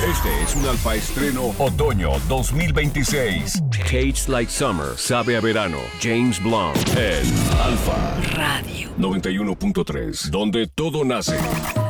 Este es un Alfa estreno otoño 2026. Tastes like summer, sabe a verano. James Blunt en Alfa Radio 91.3, donde todo nace.